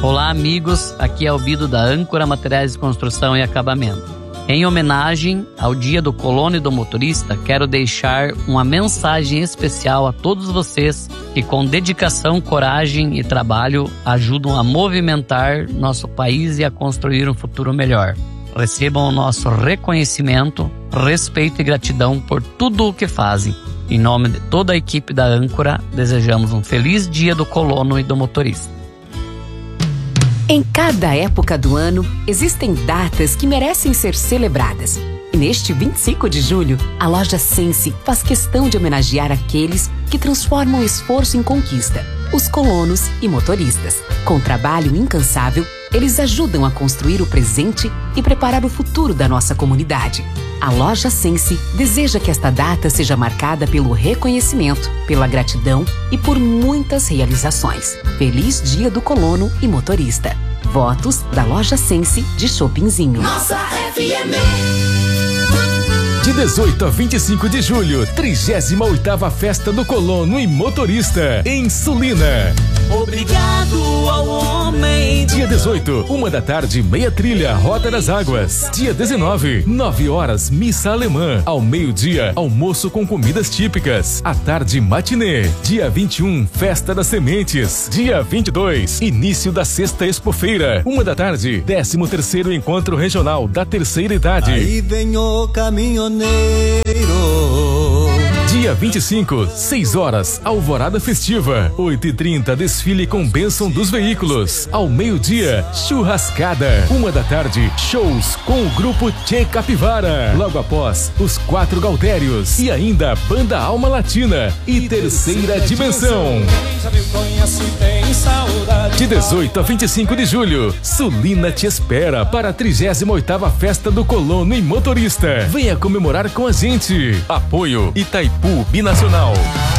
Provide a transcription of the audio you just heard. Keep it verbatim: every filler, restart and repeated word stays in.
Olá, amigos, aqui é o Bido da Âncora Materiais de Construção e Acabamento. Em homenagem ao Dia do Colono e do Motorista, quero deixar uma mensagem especial a todos vocês que com dedicação, coragem e trabalho ajudam a movimentar nosso país e a construir um futuro melhor. Recebam o nosso reconhecimento, respeito e gratidão por tudo o que fazem. Em nome de toda a equipe da Âncora, desejamos um feliz Dia do Colono e do Motorista. Em cada época do ano, existem datas que merecem ser celebradas. E neste vinte e cinco de julho, a loja Sense faz questão de homenagear aqueles que transformam o esforço em conquista, os colonos e motoristas. Com trabalho incansável, eles ajudam a construir o presente e preparar o futuro da nossa comunidade. A loja Sense deseja que esta data seja marcada pelo reconhecimento, pela gratidão e por muitas realizações. Feliz Dia do Colono e Motorista. Votos da loja Sense de Chopinzinho. Nossa F M. De dezoito a vinte e cinco de julho, trigésima oitava Festa do Colono e Motorista, em Sulina. Obrigado ao homem. Dia dezoito, uma da tarde, meia trilha, Rota das Águas. Dia dezenove, nove horas, missa alemã. Ao meio-dia, almoço com comidas típicas. À tarde, matinê. Dia vinte e um, Festa das Sementes. Dia vinte e dois, início da Sexta Expofeira. Uma da tarde, décimo terceiro Encontro Regional da Terceira Idade. Aí vem o caminhoneiro. Dia vinte e cinco, seis horas, Alvorada Festiva. oito e trinta, desfile com bênção dos veículos. Ao meio-dia, churrascada. Uma da tarde, shows com o grupo Tchê Capivara. Logo após, os Quatro Gaudérios. E ainda, Banda Alma Latina e Terceira Dimensão. De dezoito a vinte e cinco de julho, Sulina te espera para a trigésima oitava Festa do Colono e Motorista. Venha comemorar com a gente. Apoio Itaipu Binacional.